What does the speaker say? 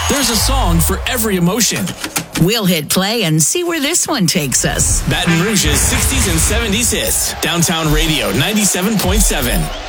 There's a song for every emotion. We'll hit play and see where this one takes us. Baton Rouge's 60s and 70s hits. Downtown Radio 97.7.